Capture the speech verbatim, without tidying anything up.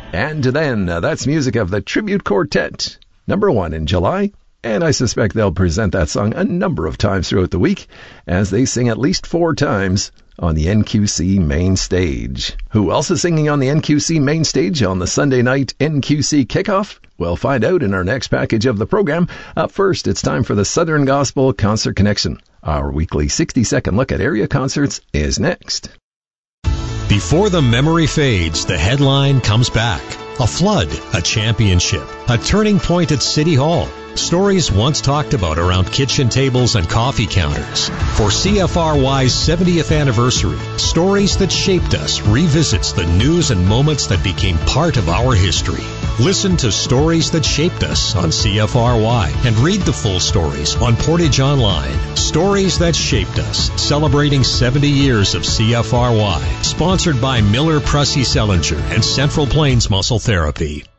And then, uh, that's music of the Tribute Quartet, number one in July. And I suspect they'll present that song a number of times throughout the week, as they sing at least four times on the N Q C main stage. Who else is singing on the N Q C main stage on the Sunday night N Q C kickoff? We'll find out in our next package of the program. Up first, it's time for the Southern Gospel Concert Connection. Our weekly sixty-second look at area concerts is next. Before the memory fades, the headline comes back. A flood, a championship, a turning point at City Hall. Stories once talked about around kitchen tables and coffee counters. For C F R Y's seventieth anniversary, Stories That Shaped Us revisits the news and moments that became part of our history. Listen to Stories That Shaped Us on C F R Y and read the full stories on Portage Online. Stories That Shaped Us, celebrating seventy years of C F R Y. Sponsored by Miller Pressey Sellinger and Central Plains Muscle Therapy.